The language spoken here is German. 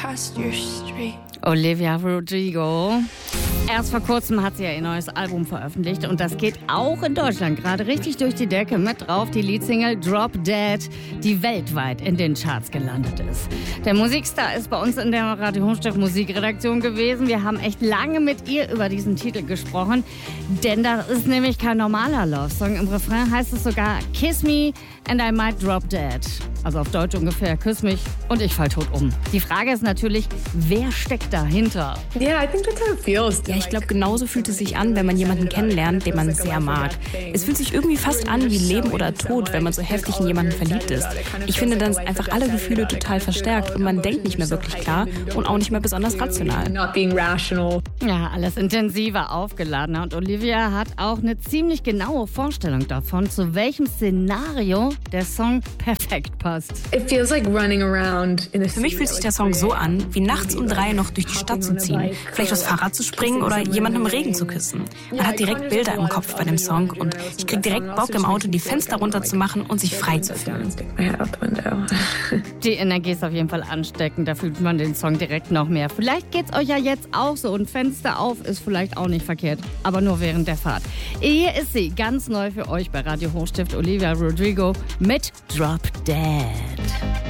past your street. Olivia Rodrigo. Erst vor kurzem hat sie ja ihr neues Album veröffentlicht und das geht auch in Deutschland gerade richtig durch die Decke. Mit drauf die Leadsingle Drop Dead, die weltweit in den Charts gelandet ist. Der Musikstar ist bei uns in der Radio Hochstift Musikredaktion gewesen. Wir haben echt lange mit ihr über diesen Titel gesprochen, denn das ist nämlich kein normaler Love-Song. Im Refrain heißt es sogar Kiss me and I might drop dead. Also auf Deutsch ungefähr, küss mich und ich fall tot um. Die Frage ist natürlich, wer steckt dahinter? Ja, ich glaube, genauso fühlt es sich an, wenn man jemanden kennenlernt, den man sehr mag. Es fühlt sich irgendwie fast an wie Leben oder Tod, wenn man so heftig in jemanden verliebt ist. Ich finde, dann sind einfach alle Gefühle total verstärkt und man denkt nicht mehr wirklich klar und auch nicht mehr besonders rational. Ja, alles intensiver, aufgeladener. Und Olivia hat auch eine ziemlich genaue Vorstellung davon, zu welchem Szenario der Song perfekt passt. Für mich fühlt sich der Song so an, wie nachts um 3 noch durch die Stadt zu ziehen, vielleicht aufs Fahrrad zu springen oder jemanden im Regen zu küssen. Man hat direkt Bilder im Kopf bei dem Song und ich krieg direkt Bock im Auto, die Fenster runterzumachen und sich frei zu fühlen. Die Energie ist auf jeden Fall ansteckend, da fühlt man den Song direkt noch mehr. Vielleicht geht's euch ja jetzt auch so und Fenster auf ist vielleicht auch nicht verkehrt, aber nur während der Fahrt. Hier ist sie, ganz neu für euch bei Radio Hochstift, Olivia Rodrigo mit Drop Dead.